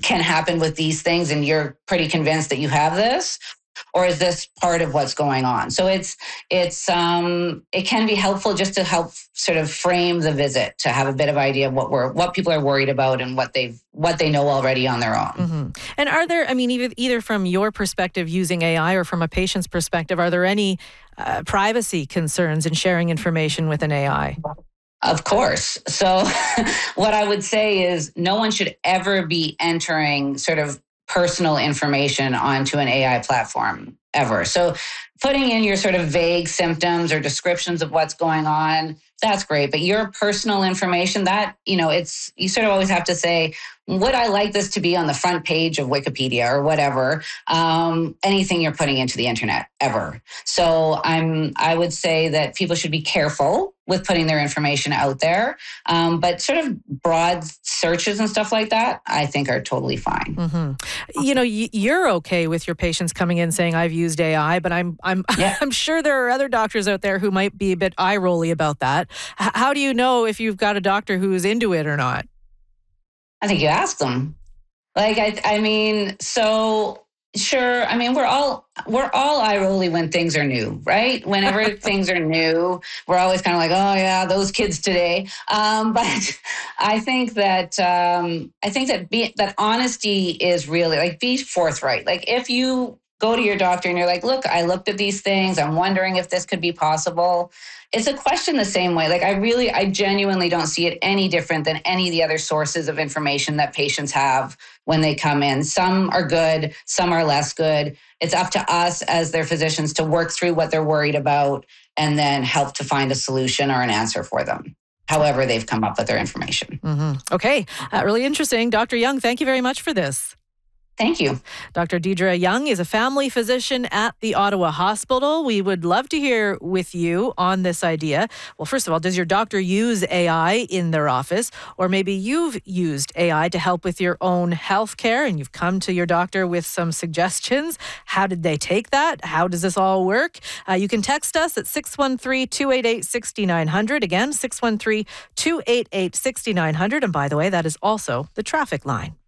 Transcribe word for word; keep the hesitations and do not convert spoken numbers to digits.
can happen with these things and you're pretty convinced that you have this? Or is this part of what's going on? So it's it's um, it can be helpful just to help sort of frame the visit, to have a bit of idea of what we're what people are worried about and what they've what they know already on their own. Mm-hmm. And are there, I mean, either either from your perspective using A I or from a patient's perspective, are there any uh, privacy concerns in sharing information with an A I? Of course. So what I would say is no one should ever be entering sort of personal information onto an A I platform ever. So putting in your sort of vague symptoms or descriptions of what's going on, that's great. But your personal information, that, you know, it's, you sort of always have to say, would I like this to be on the front page of Wikipedia or whatever? Um, anything you're putting into the internet ever. So I'm, I would say that people should be careful with putting their information out there. Um, but sort of broad searches and stuff like that, I think are totally fine. Mm-hmm. You know, you're okay with your patients coming in saying, I've used A I, but I'm I'm yeah. I'm sure there are other doctors out there who might be a bit eye-rolly about that. H- how do you know if you've got a doctor who's into it or not? I think you ask them. Like, I, I mean, so sure. I mean, we're all, we're all eye rolly when things are new, right? Whenever things are new, we're always kind of like, oh yeah, those kids today. Um, but I think that, um, I think that be, that honesty is really like, be forthright. Like if you go to your doctor and you're like, look, I looked at these things. I'm wondering if this could be possible. It's a question the same way. Like I really, I genuinely don't see it any different than any of the other sources of information that patients have when they come in. Some are good, some are less good. It's up to us as their physicians to work through what they're worried about and then help to find a solution or an answer for them, however they've come up with their information. Mm-hmm. Okay, uh, really interesting. Doctor Young, thank you very much for this. Thank you. Doctor Deidre Young is a family physician at the Ottawa Hospital. We would love to hear with you on this idea. Well, first of all, does your doctor use A I in their office? Or maybe you've used A I to help with your own health care and you've come to your doctor with some suggestions. How did they take that? How does this all work? Uh, you can text us at six one three, two eight eight, six nine zero zero. Again, six one three, two eight eight, six nine zero zero. And by the way, that is also the traffic line.